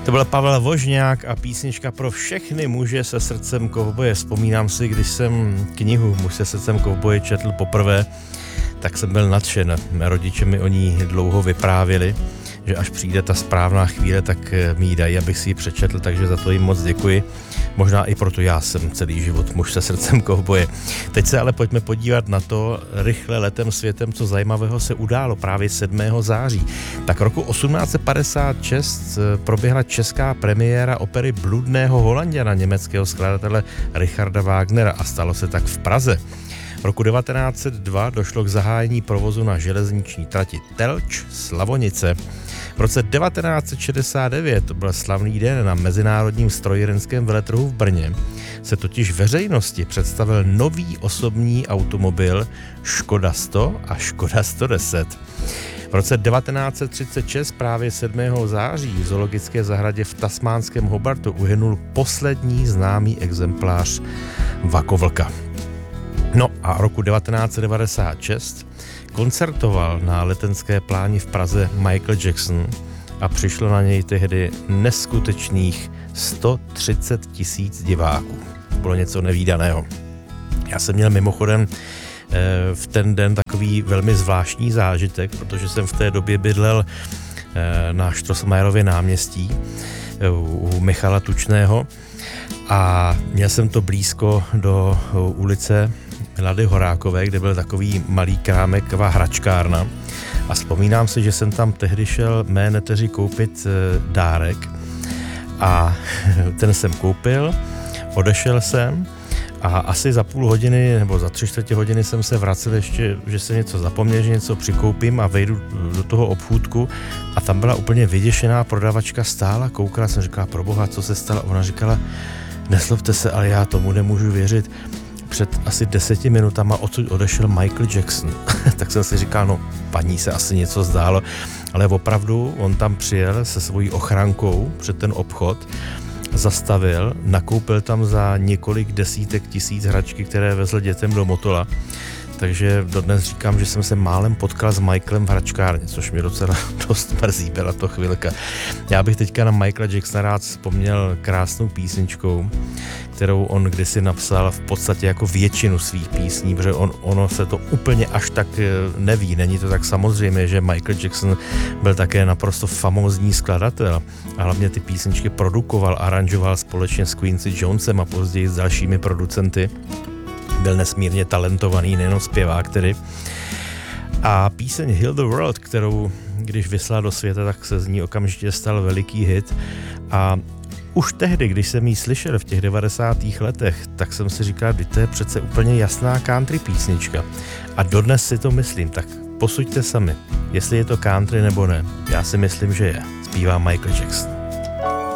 To byl Pavel Vožňák a písnička pro všechny muže se srdcem kovboje. Vzpomínám si, když jsem knihu Muž se srdcem kovboje četl poprvé, tak jsem byl nadšen. Mé rodiče mi o ní dlouho vyprávěli, že až přijde ta správná chvíle, tak mi ji dají, abych si ji přečetl, takže za to jim moc děkuji. Možná i proto já jsem celý život muž se srdcem kovboje. Teď se ale pojďme podívat na to rychle letem světem, co zajímavého se událo právě 7. září. Tak roku 1856 proběhla česká premiéra opery Bludného Holanďana německého skladatele Richarda Wagnera a stalo se tak v Praze. V roku 1902 došlo k zahájení provozu na železniční trati Telč-Slavonice. V roce 1969, to byl slavný den, na Mezinárodním strojírenském veletrhu v Brně, se totiž veřejnosti představil nový osobní automobil Škoda 100 a Škoda 110. V roce 1936, právě 7. září, v zoologické zahradě v tasmánském Hobartu uhynul poslední známý exemplář vakovlka. No a roku 1996 koncertoval na Letenské pláni v Praze Michael Jackson a přišlo na něj tehdy neskutečných 130 000 diváků. To bylo něco nevídaného. Já jsem měl mimochodem v ten den takový velmi zvláštní zážitek, protože jsem v té době bydlel na Štrosmajerově náměstí u Michala Tučného a měl jsem to blízko do ulice Milady Horákové, kde byl takový malý krámek, taková hračkárna. A vzpomínám si, že jsem tam tehdy šel mé neteři koupit dárek a ten jsem koupil, odešel jsem a asi za půl hodiny nebo za 3/4 hodiny jsem se vracel ještě, že jsem něco zapomněl, že něco přikoupím a vejdu do toho obchůdku a tam byla úplně vyděšená prodavačka, stála, koukala, jsem říkala, proboha, co se stalo? Ona říkala, neslovte se, ale já tomu nemůžu věřit. Před asi 10 minutama odsud odešel Michael Jackson. Tak jsem si říkal, no paní se asi něco zdálo, ale opravdu on tam přijel se svojí ochrankou před ten obchod, zastavil, nakoupil tam za několik desítek tisíc hračky, které vezl dětem do Motola. Takže dodnes říkám, že jsem se málem potkal s Michaelem v hračkárně, což mě docela dost mrzí, byla to chvilka. Já bych teďka na Michaela Jacksona rád vzpomněl krásnou písničkou, kterou on kdysi napsal v podstatě jako většinu svých písní, protože ono se to úplně až tak neví. Není to tak samozřejmé, že Michael Jackson byl také naprosto famózní skladatel a hlavně ty písničky produkoval, aranžoval společně s Quincy Jonesem a později s dalšími producenty. Byl nesmírně talentovaný, nejen zpěvák tedy. A píseň Heal the World, kterou když vyslal do světa, tak se z ní okamžitě stal veliký hit. A už tehdy, když jsem ji slyšel v těch 90. letech, tak jsem si říkal, že to je přece úplně jasná country písnička. A dodnes si to myslím, tak posuďte sami, jestli je to country nebo ne. Já si myslím, že je. Zpívá Michael Jackson.